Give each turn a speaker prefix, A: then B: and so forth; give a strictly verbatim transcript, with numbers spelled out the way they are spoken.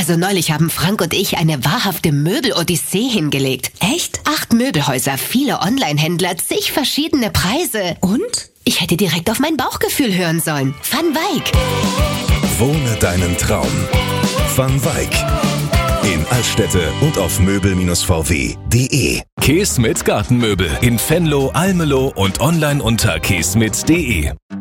A: Also neulich haben Frank und ich eine wahrhafte Möbel-Odyssee hingelegt.
B: Echt?
A: Acht Möbelhäuser, viele Online-Händler, zig verschiedene Preise.
B: Und?
A: Ich hätte direkt auf mein Bauchgefühl hören sollen. Van Weyck.
C: Wohne deinen Traum. Van Weyck. In Altstädte und auf möbel Bindestrich v w punkt de.
D: Kees mit Gartenmöbel in Venlo, Almelo und online unter kees mit punkt de.